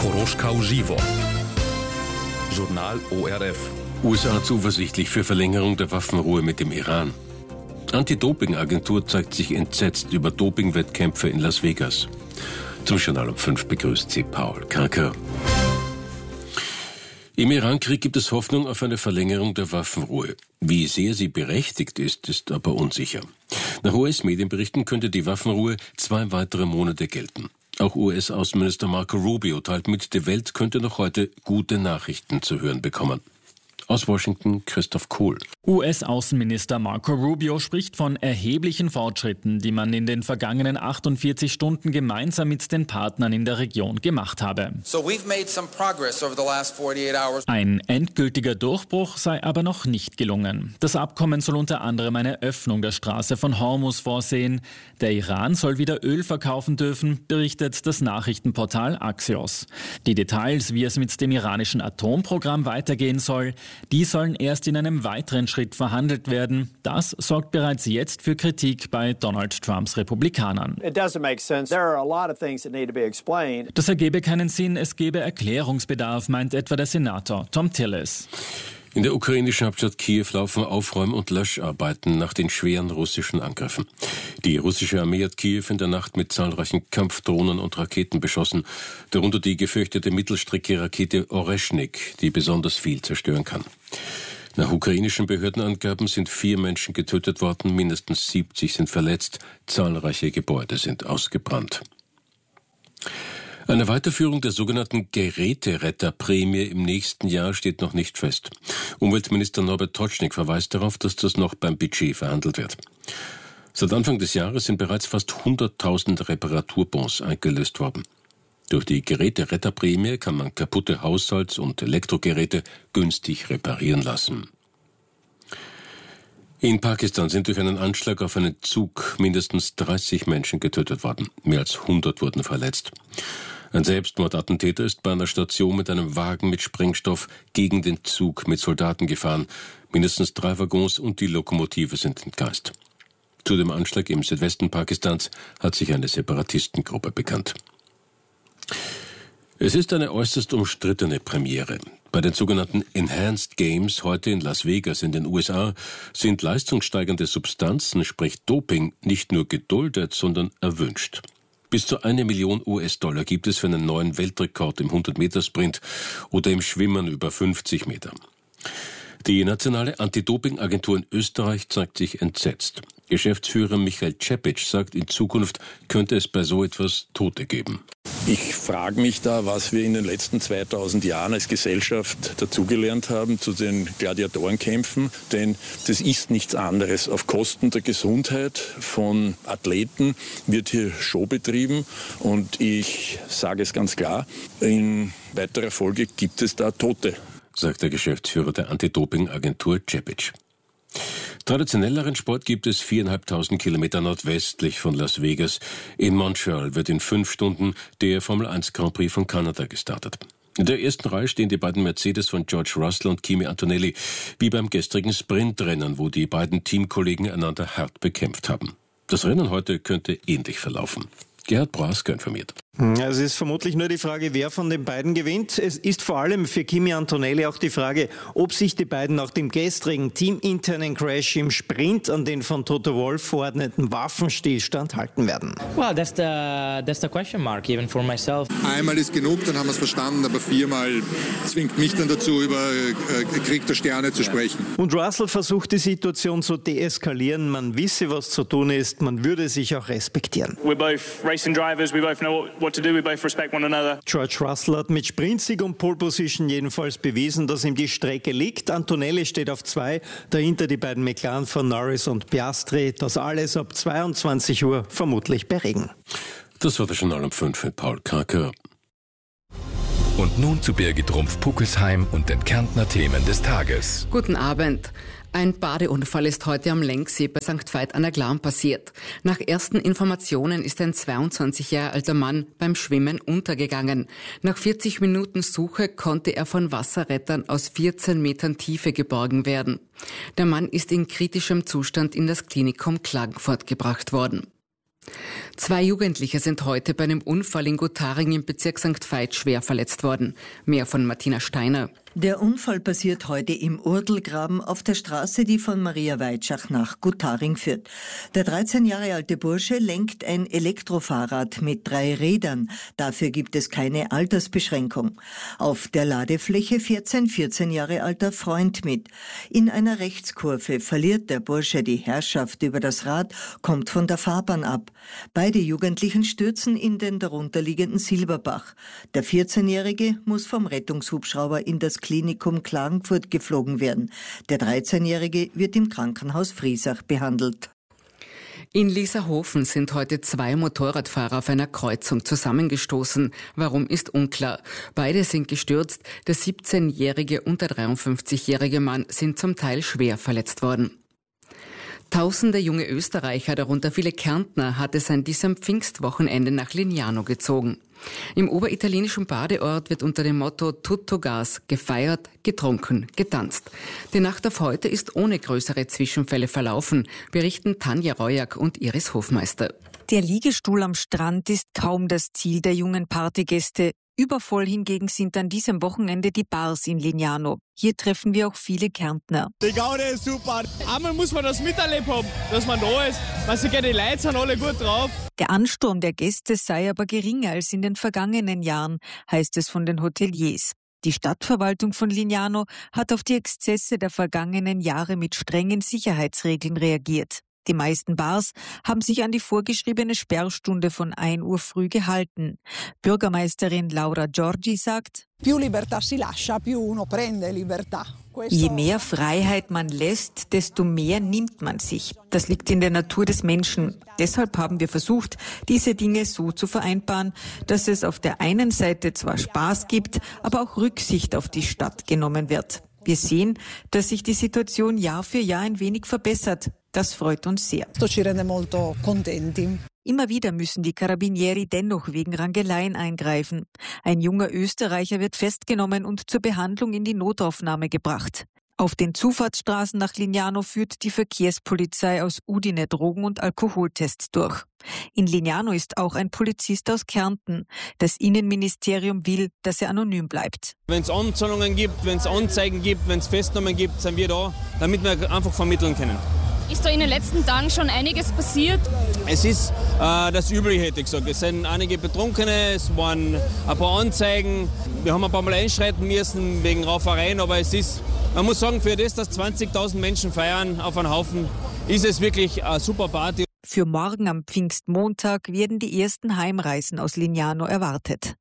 Koroschkau Żywo. Journal ORF. USA zuversichtlich für Verlängerung der Waffenruhe mit dem Iran. Anti-Doping-Agentur zeigt sich entsetzt über Dopingwettkämpfe in Las Vegas. Zum Journal um 5 begrüßt sie Paul Karker. Im Iran-Krieg gibt es Hoffnung auf eine Verlängerung der Waffenruhe. Wie sehr sie berechtigt ist, ist aber unsicher. Nach US-Medienberichten könnte die Waffenruhe 2 weitere Monate gelten. Auch US-Außenminister Marco Rubio teilt mit, die Welt könnte noch heute gute Nachrichten zu hören bekommen. Aus Washington Christoph Kohl. US-Außenminister Marco Rubio spricht von erheblichen Fortschritten, die man in den vergangenen 48 Stunden gemeinsam mit den Partnern in der Region gemacht habe. Ein endgültiger Durchbruch sei aber noch nicht gelungen. Das Abkommen soll unter anderem eine Öffnung der Straße von Hormuz vorsehen. Der Iran soll wieder Öl verkaufen dürfen, berichtet das Nachrichtenportal Axios. Die Details, wie es mit dem iranischen Atomprogramm weitergehen soll, die sollen erst in einem weiteren Schritt verhandelt werden. Das sorgt bereits jetzt für Kritik bei Donald Trumps Republikanern. Das ergebe keinen Sinn, es gebe Erklärungsbedarf, meint etwa der Senator Thom Tillis. In der ukrainischen Hauptstadt Kiew laufen Aufräum- und Löscharbeiten nach den schweren russischen Angriffen. Die russische Armee hat Kiew in der Nacht mit zahlreichen Kampfdrohnen und Raketen beschossen, darunter die gefürchtete Mittelstrecke-Rakete Oreschnik, die besonders viel zerstören kann. Nach ukrainischen Behördenangaben sind 4 Menschen getötet worden, mindestens 70 sind verletzt, zahlreiche Gebäude sind ausgebrannt. Eine Weiterführung der sogenannten Geräteretterprämie im nächsten Jahr steht noch nicht fest. Umweltminister Norbert Totschnig verweist darauf, dass das noch beim Budget verhandelt wird. Seit Anfang des Jahres sind bereits fast 100.000 Reparaturbons eingelöst worden. Durch die Geräteretterprämie kann man kaputte Haushalts- und Elektrogeräte günstig reparieren lassen. In Pakistan sind durch einen Anschlag auf einen Zug mindestens 30 Menschen getötet worden. Mehr als 100 wurden verletzt. Ein Selbstmordattentäter ist bei einer Station mit einem Wagen mit Sprengstoff gegen den Zug mit Soldaten gefahren. Mindestens 3 Waggons und die Lokomotive sind entgleist. Zu dem Anschlag im Südwesten Pakistans hat sich eine Separatistengruppe bekannt. Es ist eine äußerst umstrittene Premiere. Bei den sogenannten Enhanced Games heute in Las Vegas in den USA sind leistungssteigernde Substanzen, sprich Doping, nicht nur geduldet, sondern erwünscht. Bis zu 1 Million US-Dollar gibt es für einen neuen Weltrekord im 100-Meter-Sprint oder im Schwimmen über 50 Meter. Die nationale Anti-Doping-Agentur in Österreich zeigt sich entsetzt. Geschäftsführer Michael Čepić sagt, in Zukunft könnte es bei so etwas Tote geben. Ich frage mich da, was wir in den letzten 2000 Jahren als Gesellschaft dazugelernt haben zu den Gladiatorenkämpfen. Denn das ist nichts anderes. Auf Kosten der Gesundheit von Athleten wird hier Show betrieben. Und ich sage es ganz klar, in weiterer Folge gibt es da Tote, sagt der Geschäftsführer der Anti-Doping-Agentur Čepić. Traditionelleren Sport gibt es 4.500 Kilometer nordwestlich von Las Vegas. In Montreal wird in 5 Stunden der Formel 1 Grand Prix von Kanada gestartet. In der ersten Reihe stehen die beiden Mercedes von George Russell und Kimi Antonelli, wie beim gestrigen Sprintrennen, wo die beiden Teamkollegen einander hart bekämpft haben. Das Rennen heute könnte ähnlich verlaufen. Gerhard Broaska informiert. Es ist vermutlich nur die Frage, wer von den beiden gewinnt. Es ist vor allem für Kimi Antonelli auch die Frage, ob sich die beiden nach dem gestrigen teaminternen Crash im Sprint an den von Toto Wolff verordneten Waffenstillstand halten werden. Well, that's the question mark, even for myself. Einmal ist genug, dann haben wir es verstanden, aber 4-mal zwingt mich dann dazu, über Krieg der Sterne zu sprechen. Und Russell versucht die Situation zu deeskalieren. Man wisse, was zu tun ist, man würde sich auch respektieren. We're both racing drivers, we both know what to do, we both respect one another. George Russell hat mit Sprintsieg und Pole Position jedenfalls bewiesen, dass ihm die Strecke liegt. Antonelli steht auf 2, dahinter die beiden McLaren von Norris und Piastri. Das alles ab 22 Uhr, vermutlich bei Regen. Das war der Journal um 5 mit Paul Karker. Und nun zu Birgit Rumpf-Puckelsheim und den Kärntner Themen des Tages. Guten Abend. Ein Badeunfall ist heute am Lenksee bei St. Veit an der Glan passiert. Nach ersten Informationen ist ein 22 Jahre alter Mann beim Schwimmen untergegangen. Nach 40 Minuten Suche konnte er von Wasserrettern aus 14 Metern Tiefe geborgen werden. Der Mann ist in kritischem Zustand in das Klinikum Klagenfurt gebracht worden. 2 Jugendliche sind heute bei einem Unfall in Gotharing im Bezirk St. Veit schwer verletzt worden. Mehr von Martina Steiner. Der Unfall passiert heute im Urdelgraben auf der Straße, die von Maria Weitschach nach Gotharing führt. Der 13 Jahre alte Bursche lenkt ein Elektrofahrrad mit 3 Rädern. Dafür gibt es keine Altersbeschränkung. Auf der Ladefläche fährt sein 14 Jahre alter Freund mit. In einer Rechtskurve verliert der Bursche die Herrschaft über das Rad, kommt von der Fahrbahn ab. Beide Jugendlichen stürzen in den darunterliegenden Silberbach. Der 14-Jährige muss vom Rettungshubschrauber in das Klinikum Klagenfurt geflogen werden. Der 13-Jährige wird im Krankenhaus Friesach behandelt. In Lierhofen sind heute 2 Motorradfahrer auf einer Kreuzung zusammengestoßen. Warum ist unklar. Beide sind gestürzt. Der 17-jährige und der 53-jährige Mann sind zum Teil schwer verletzt worden. Tausende junge Österreicher, darunter viele Kärntner, hat es an diesem Pfingstwochenende nach Lignano gezogen. Im oberitalienischen Badeort wird unter dem Motto Tutto Gas gefeiert, getrunken, getanzt. Die Nacht auf heute ist ohne größere Zwischenfälle verlaufen, berichten Tanja Reuack und Iris Hofmeister. Der Liegestuhl am Strand ist kaum das Ziel der jungen Partygäste. Übervoll hingegen sind an diesem Wochenende die Bars in Lignano. Hier treffen wir auch viele Kärntner. Die Gaude ist super. Einmal muss man das miterlebt haben, dass man da ist. Die Leute sind alle gut drauf. Der Ansturm der Gäste sei aber geringer als in den vergangenen Jahren, heißt es von den Hoteliers. Die Stadtverwaltung von Lignano hat auf die Exzesse der vergangenen Jahre mit strengen Sicherheitsregeln reagiert. Die meisten Bars haben sich an die vorgeschriebene Sperrstunde von 1 Uhr früh gehalten. Bürgermeisterin Laura Giorgi sagt: Je mehr Freiheit man lässt, desto mehr nimmt man sich. Das liegt in der Natur des Menschen. Deshalb haben wir versucht, diese Dinge so zu vereinbaren, dass es auf der einen Seite zwar Spaß gibt, aber auch Rücksicht auf die Stadt genommen wird. Wir sehen, dass sich die Situation Jahr für Jahr ein wenig verbessert. Das freut uns sehr. Immer wieder müssen die Carabinieri dennoch wegen Rangeleien eingreifen. Ein junger Österreicher wird festgenommen und zur Behandlung in die Notaufnahme gebracht. Auf den Zufahrtsstraßen nach Lignano führt die Verkehrspolizei aus Udine Drogen- und Alkoholtests durch. In Lignano ist auch ein Polizist aus Kärnten. Das Innenministerium will, dass er anonym bleibt. Wenn es Anzahlungen gibt, wenn es Anzeigen gibt, wenn es Festnahmen gibt, sind wir da, damit wir einfach vermitteln können. Ist da in den letzten Tagen schon einiges passiert? Es ist das Übliche, hätte ich gesagt. Es sind einige Betrunkene, es waren ein paar Anzeigen. Wir haben ein paar Mal einschreiten müssen wegen Raufereien, aber es ist, man muss sagen, für das, dass 20.000 Menschen feiern auf einen Haufen, ist es wirklich eine super Party. Für morgen am Pfingstmontag werden die ersten Heimreisen aus Lignano erwartet.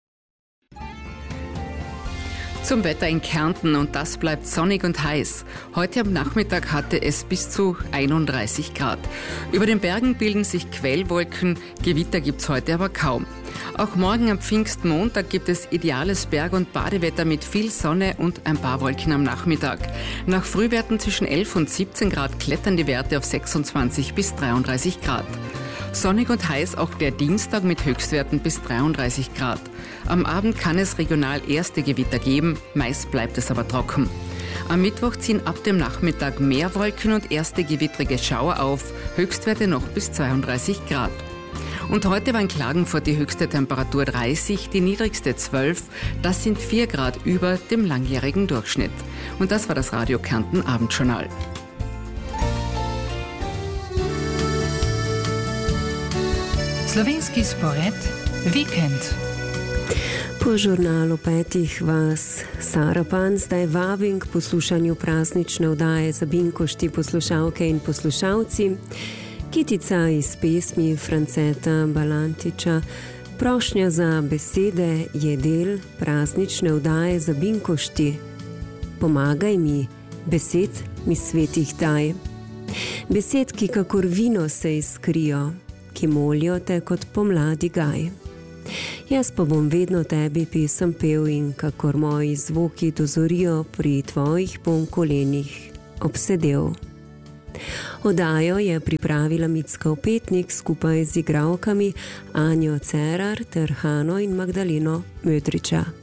Zum Wetter in Kärnten, und das bleibt sonnig und heiß. Heute am Nachmittag hatte es bis zu 31 Grad. Über den Bergen bilden sich Quellwolken, Gewitter gibt's heute aber kaum. Auch morgen am Pfingstmontag gibt es ideales Berg- und Badewetter mit viel Sonne und ein paar Wolken am Nachmittag. Nach Frühwerten zwischen 11 und 17 Grad klettern die Werte auf 26 bis 33 Grad. Sonnig und heiß auch der Dienstag mit Höchstwerten bis 33 Grad. Am Abend kann es regional erste Gewitter geben, meist bleibt es aber trocken. Am Mittwoch ziehen ab dem Nachmittag mehr Wolken und erste gewittrige Schauer auf, Höchstwerte noch bis 32 Grad. Und heute war in Klagenfurt die höchste Temperatur 30, die niedrigste 12. Das sind 4 Grad über dem langjährigen Durchschnitt. Und das war das Radio Kärnten Abendjournal. Slovenski spored Vikend. Po žurnalu 5 vas Sara Pan zdaj vabim k poslušanju praznične oddaje za binkošti poslušalke in poslušalci. Kitica iz pesmi Franceta Balantiča Prošnja za besede je del praznične oddaje za binkošti. Pomagaj mi, besed mi svetih daj. Besed, ki kakor vino se iskrijo, ki molijo te kot pomladi gaj. Jaz pa bom vedno tebi pesem pel in kakor moji zvoki dozorijo, pri tvojih bom kolenih obsedel. Oddajo je pripravila Micka Opetnik skupaj z igralkami Anjo Cerar ter Hano in Magdaleno Mödriča.